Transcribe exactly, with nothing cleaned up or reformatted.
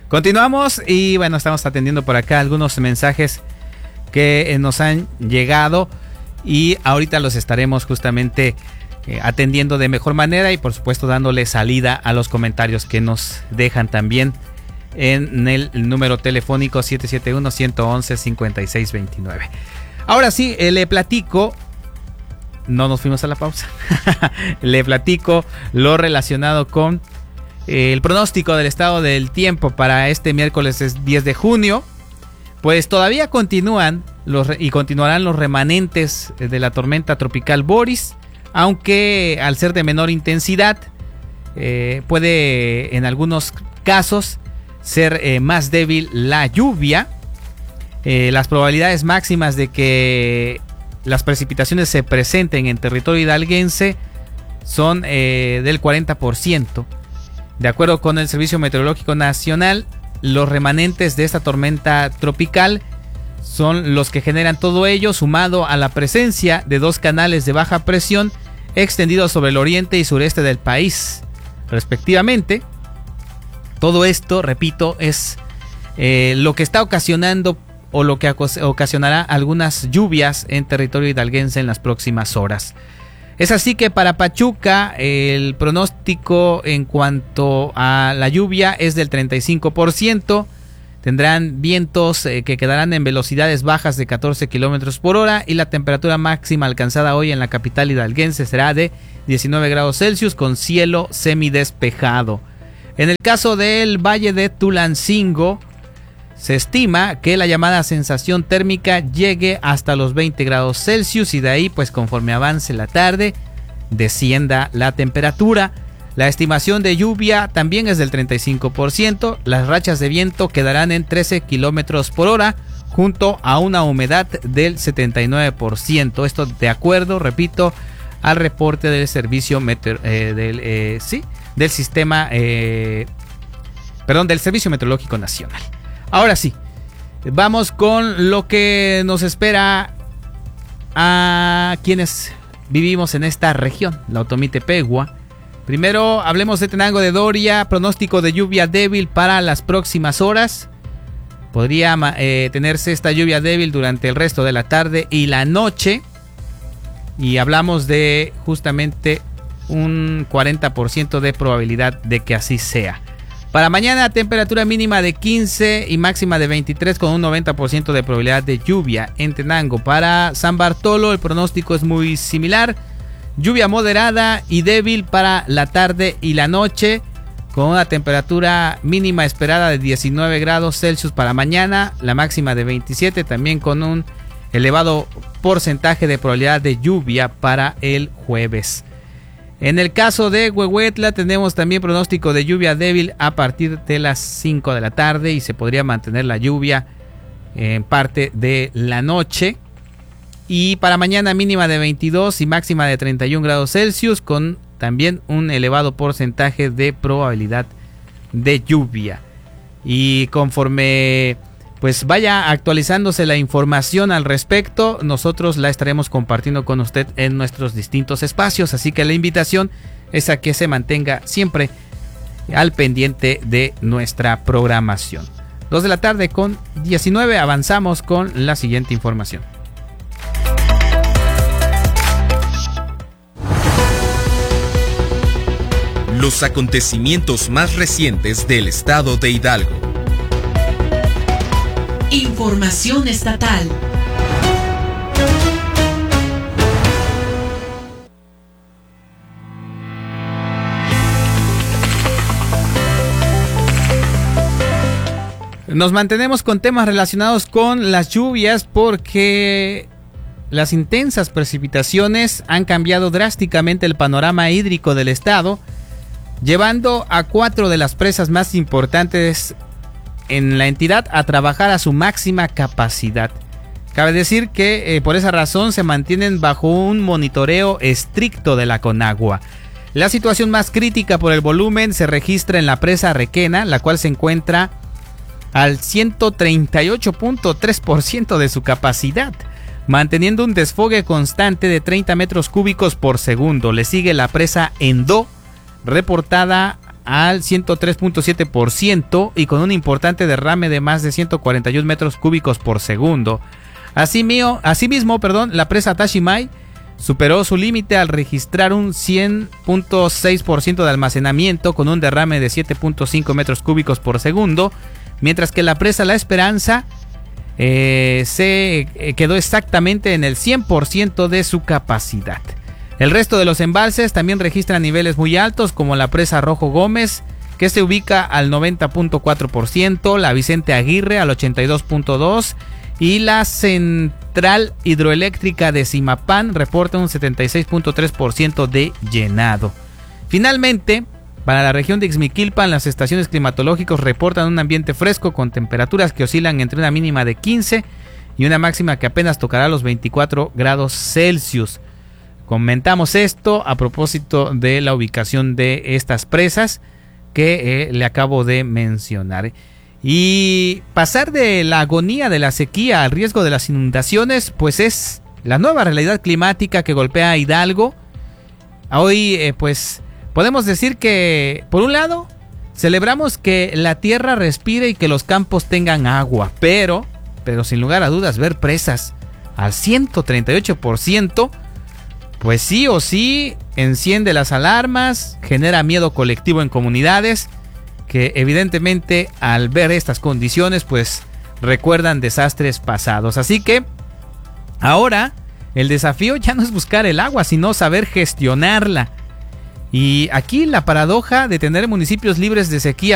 Continuamos y bueno, estamos atendiendo por acá algunos mensajes que nos han llegado y ahorita los estaremos justamente eh, atendiendo de mejor manera y por supuesto dándole salida a los comentarios que nos dejan también en el número telefónico siete siete uno, uno uno uno, cinco seis dos nueve. Ahora sí, eh, le platico, no nos fuimos a la pausa, le platico lo relacionado con eh, el pronóstico del estado del tiempo para este miércoles es diez de junio. Pues todavía continúan los, y continuarán los remanentes de la tormenta tropical Boris, aunque al ser de menor intensidad eh, puede en algunos casos ser eh, más débil la lluvia. Eh, las probabilidades máximas de que las precipitaciones se presenten en territorio hidalguense son eh, del cuarenta por ciento. De acuerdo con el Servicio Meteorológico Nacional, los remanentes de esta tormenta tropical son los que generan todo ello, sumado a la presencia de dos canales de baja presión extendidos sobre el oriente y sureste del país, respectivamente. Todo esto, repito, es eh, lo que está ocasionando o lo que ocasionará algunas lluvias en territorio hidalguense en las próximas horas. Es así que para Pachuca el pronóstico en cuanto a la lluvia es del treinta y cinco por ciento. Tendrán vientos eh, que quedarán en velocidades bajas de catorce kilómetros por hora y la temperatura máxima alcanzada hoy en la capital hidalguense será de diecinueve grados Celsius con cielo semidespejado. En el caso del Valle de Tulancingo, se estima que la llamada sensación térmica llegue hasta los veinte grados Celsius y de ahí, pues conforme avance la tarde, descienda la temperatura. La estimación de lluvia también es del treinta y cinco por ciento. Las rachas de viento quedarán en trece kilómetros por hora, junto a una humedad del setenta y nueve por ciento. Esto de acuerdo, repito, al reporte del servicio meteor, eh, del, eh, sí, del sistema, eh, perdón, del Servicio Meteorológico Nacional. Ahora sí, vamos con lo que nos espera a quienes vivimos en esta región, la Otomí-Tepehua. Primero hablemos de Tenango de Doria, pronóstico de lluvia débil para las próximas horas. Podría eh, tenerse esta lluvia débil durante el resto de la tarde y la noche. Y hablamos de justamente un cuarenta por ciento de probabilidad de que así sea. Para mañana, temperatura mínima de quince y máxima de veintitrés con un noventa por ciento de probabilidad de lluvia en Tenango. Para San Bartolo el pronóstico es muy similar. Lluvia moderada y débil para la tarde y la noche, con una temperatura mínima esperada de diecinueve grados Celsius para mañana, la máxima de veintisiete, también con un elevado porcentaje de probabilidad de lluvia para el jueves. En el caso de Huehuetla tenemos también pronóstico de lluvia débil a partir de las cinco de la tarde y se podría mantener la lluvia en parte de la noche. Y para mañana mínima de veintidós y máxima de treinta y un grados Celsius con también un elevado porcentaje de probabilidad de lluvia. Y conforme pues vaya actualizándose la información al respecto, nosotros la estaremos compartiendo con usted en nuestros distintos espacios. Así que la invitación es a que se mantenga siempre al pendiente de nuestra programación. dos de la tarde con diecinueve, avanzamos con la siguiente información. Los acontecimientos más recientes del estado de Hidalgo. Información estatal. Nos mantenemos con temas relacionados con las lluvias porque las intensas precipitaciones han cambiado drásticamente el panorama hídrico del estado, llevando a cuatro de las presas más importantes en la entidad a trabajar a su máxima capacidad. Cabe decir que eh, por esa razón se mantienen bajo un monitoreo estricto de la Conagua. La situación más crítica por el volumen se registra en la presa Requena, la cual se encuentra al ciento treinta y ocho punto tres por ciento de su capacidad, manteniendo un desfogue constante de treinta metros cúbicos por segundo. Le sigue la presa Endó, reportada al ciento tres punto siete por ciento y con un importante derrame de más de ciento cuarenta y uno metros cúbicos por segundo. Asimismo, asimismo perdón, la presa Tashimai superó su límite al registrar un cien punto seis por ciento de almacenamiento con un derrame de siete punto cinco metros cúbicos por segundo, mientras que la presa La Esperanza eh, se quedó exactamente en el cien por ciento de su capacidad. El resto de los embalses también registran niveles muy altos, como la presa Rojo Gómez, que se ubica al noventa punto cuatro por ciento, la Vicente Aguirre al ochenta y dos punto dos por ciento y la Central Hidroeléctrica de Zimapán reporta un setenta y seis punto tres por ciento de llenado. Finalmente, para la región de Ixmiquilpan, las estaciones climatológicas reportan un ambiente fresco con temperaturas que oscilan entre una mínima de quince y una máxima que apenas tocará los veinticuatro grados Celsius. Comentamos esto a propósito de la ubicación de estas presas que eh, le acabo de mencionar. Y pasar de la agonía de la sequía al riesgo de las inundaciones, pues es la nueva realidad climática que golpea a Hidalgo. Hoy, eh, pues, podemos decir que, por un lado, celebramos que la tierra respire y que los campos tengan agua, pero, pero sin lugar a dudas, ver presas al ciento treinta y ocho por ciento, pues sí o sí enciende las alarmas, genera miedo colectivo en comunidades que evidentemente al ver estas condiciones pues recuerdan desastres pasados. Así que ahora el desafío ya no es buscar el agua, sino saber gestionarla. Y aquí la paradoja de tener municipios libres de sequía